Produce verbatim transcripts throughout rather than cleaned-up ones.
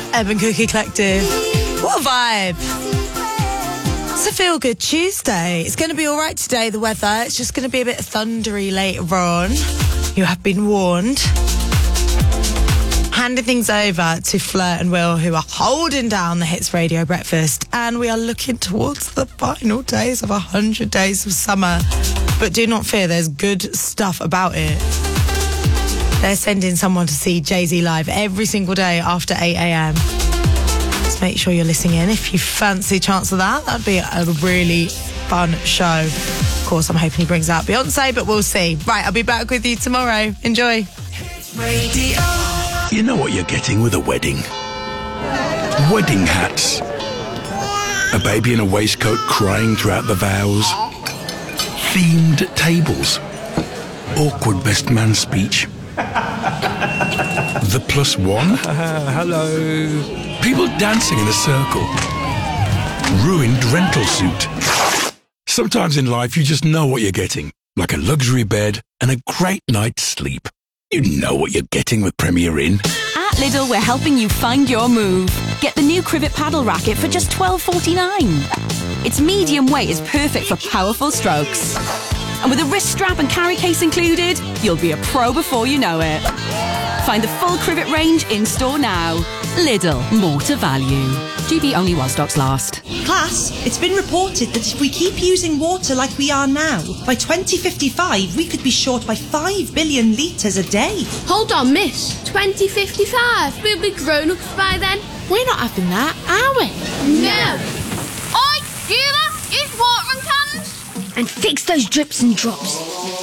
Urban Cookie Collective. What a vibe. It's a feel-good Tuesday. It's going to be all right today, the weather. It's just going to be a bit thundery later on. You have been warned. Handing things over to Fleur and Will, who are holding down the Hits Radio Breakfast, and we are looking towards the final days of one hundred days of summer. But do not fear, there's good stuff about it. They're sending someone to see Jay-Z live every single day after eight a.m. So make sure you're listening in if you fancy a chance of that. That'd be a really fun show. Of course, I'm hoping he brings out Beyonce, but we'll see. Right, I'll be back with you tomorrow. Enjoy. Radio. You know what you're getting with a wedding? Wedding hats. A baby in a waistcoat crying throughout the vows. Themed tables. Awkward best man speech. The plus one. Uh, hello. People dancing in a circle. Ruined rental suit. Sometimes in life you just know what you're getting. Like a luxury bed and a great night's sleep. You know what you're getting with Premier Inn. At Lidl, we're helping you find your move. Get the new Crivet paddle racket for just twelve forty-nine. Its medium weight is perfect for powerful strokes. And with a wrist strap and carry case included, you'll be a pro before you know it. Find the full Crivet range in store now. Lidl, more to value. G B only while stocks last. Class, it's been reported that if we keep using water like we are now, by twenty fifty-five we could be short by five billion litres a day. Hold on, miss. twenty fifty-five? We'll be grown-ups by then. We're not having that, are we? No. Oi, Sheila, use watering cans. And fix those drips and drops.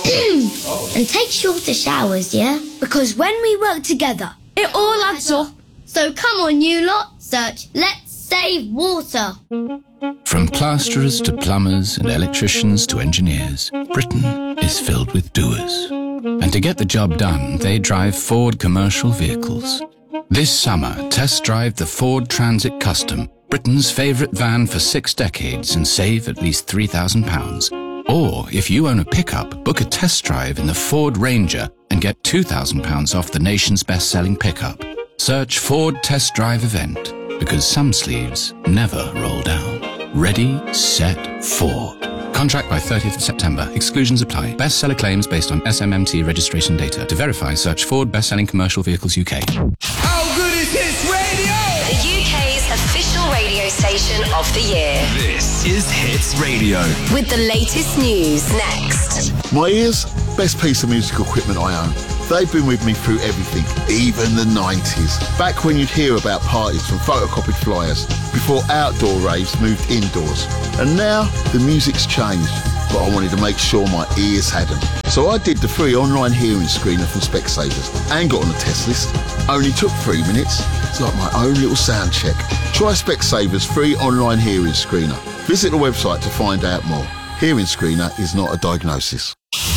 And take shorter showers, yeah? Because when we work together, it all adds up. So come on, you lot, search Let's Save Water. From plasterers to plumbers and electricians to engineers, Britain is filled with doers. And to get the job done, they drive Ford commercial vehicles. This summer, test drive the Ford Transit Custom, Britain's favourite van for six decades, and save at least three thousand pounds. Or, if you own a pickup, book a test drive in the Ford Ranger and get two thousand pounds off the nation's best-selling pickup. Search Ford Test Drive Event, because some sleeves never roll down. Ready, set, Ford. Contract by thirtieth of September. Exclusions apply. Bestseller claims based on S M M T registration data. To verify, search Ford Best-Selling Commercial Vehicles U K. How good is Hits Radio? The U K's official radio station of the year. This is Hits Radio. With the latest news next. My ears, best piece of musical equipment I own. They've been with me through everything, even the nineties. Back when you'd hear about parties from photocopied flyers, before outdoor raves moved indoors. And now, the music's changed, but I wanted to make sure my ears hadn't. So I did the free online hearing screener from Specsavers and got on the test list. Only took three minutes. It's like my own little sound check. Try Specsavers free online hearing screener. Visit the website to find out more. Hearing screener is not a diagnosis.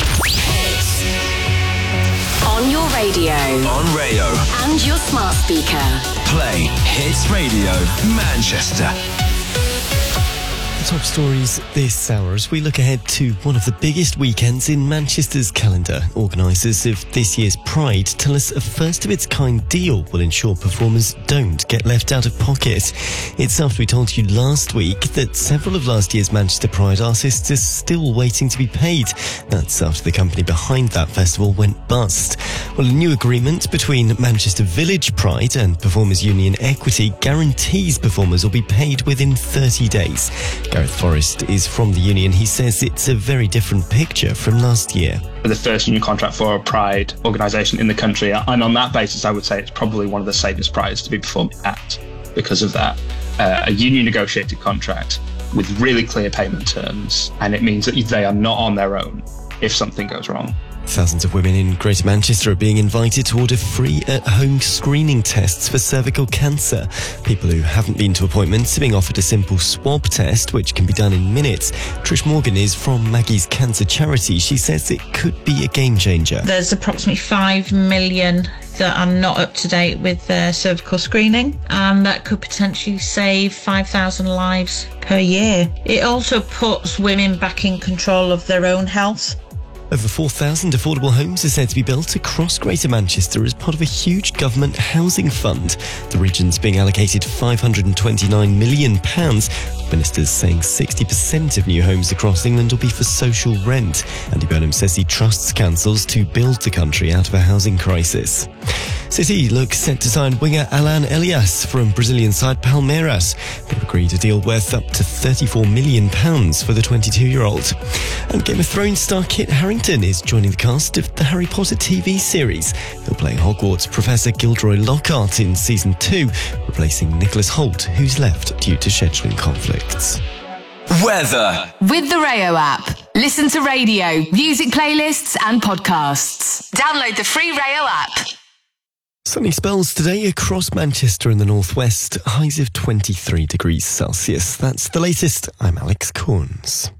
On your radio. On Rayo. And your smart speaker. Play Hits Radio Manchester. Top stories this hour as we look ahead to one of the biggest weekends in Manchester's calendar. Organisers of this year's Pride tell us a first-of-its-kind deal will ensure performers don't get left out of pocket. It's after we told you last week that several of last year's Manchester Pride artists are still waiting to be paid. That's after the company behind that festival went bust. Well, a new agreement between Manchester Village Pride and Performers Union Equity guarantees performers will be paid within thirty days. Gareth Forrest is from the union. He says it's a very different picture from last year. The first union contract for a Pride organisation in the country, and on that basis I would say it's probably one of the safest Prides to be performing at because of that. Uh, a union negotiated contract with really clear payment terms, and it means that they are not on their own if something goes wrong. Thousands of women in Greater Manchester are being invited to order free at-home screening tests for cervical cancer. People who haven't been to appointments are being offered a simple swab test, which can be done in minutes. Trish Morgan is from Maggie's Cancer Charity. She says it could be a game changer. There's approximately five million that are not up to date with their cervical screening, and that could potentially save five thousand lives per year. It also puts women back in control of their own health. Over four thousand affordable homes are said to be built across Greater Manchester as part of a huge government housing fund. The region's being allocated five hundred twenty-nine million pounds. Ministers saying sixty percent of new homes across England will be for social rent. Andy Burnham says he trusts councils to build the country out of a housing crisis. City looks set to sign winger Alan Elias from Brazilian side Palmeiras. They've agreed a deal worth up to thirty-four million pounds for the twenty-two-year-old. And Game of Thrones star Kit Harington is joining the cast of the Harry Potter T V series. He'll play Hogwarts Professor Gilderoy Lockhart in Season two, replacing Nicholas Hoult, who's left due to scheduling conflicts. Weather. With the Rayo app. Listen to radio, music playlists and podcasts. Download the free Rayo app. Sunny spells today across Manchester and the northwest, highs of twenty-three degrees Celsius. That's the latest. I'm Alex Corns.